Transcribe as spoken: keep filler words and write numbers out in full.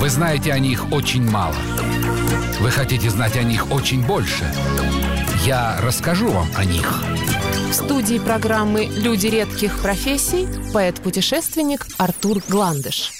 Вы знаете о них очень мало. Вы хотите знать о них очень больше. Я расскажу вам о них. В студии программы «Люди редких профессий» поэт-путешественник Артур Гландыш.